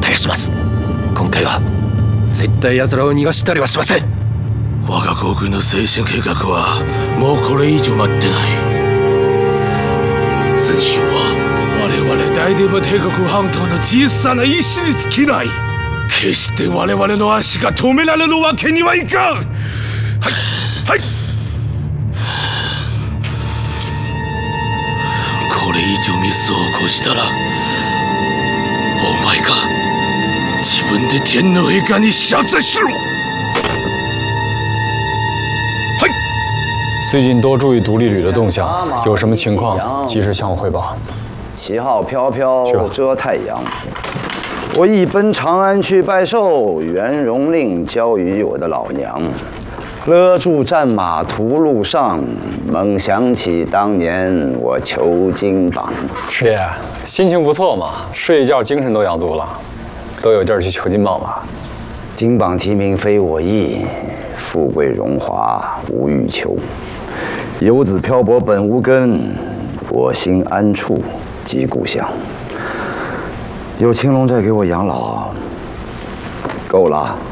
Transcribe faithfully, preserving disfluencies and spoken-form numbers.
願いします。今回は絶対奴らを逃がしたりはしません。我が航空の精神計画はもうこれ以上待ってない。戦勝は我々大連盟帝国半島の小さな意志に尽きない。決して我々の足が止められるわけにはいかん。はいはい。これ以上ミスを起こしたらお前が自分で天皇陛下に謝罪しろ。 最近多注意独立旅的动向，有什么情况及时向我汇报。 旗号飘飘遮太阳，我一奔长安去拜寿，元荣令交于我的老娘。勒住战马途路上，猛想起当年我求金榜。 师爷，心情不错嘛，睡一觉精神都养足了，都有劲儿去求金榜了。 金榜题名非我意，富贵荣华无欲求。游子漂泊本无根，我心安处即故乡。有青龙在给我养老，够了。